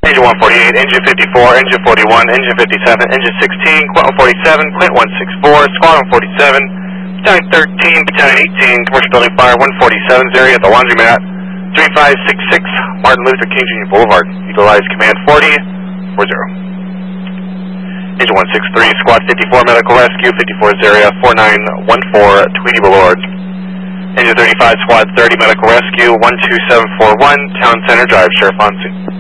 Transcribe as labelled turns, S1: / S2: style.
S1: Engine 148, Engine 54, Engine 41, Engine 57, Engine 16, Quint 147, Quint 164, Squadron 47, Battalion 13, Battalion 18, Commercial Building Fire 147's area at the laundromat, 3566 Martin Luther King Jr. Boulevard. Utilize Command 40, 40. Engine 163, Squad 54 Medical Rescue, 54's area, 4914 Tweedy Boulevard. Engine 35, Squad 30 Medical Rescue, 12741 Town Center Drive, Sheriff on scene.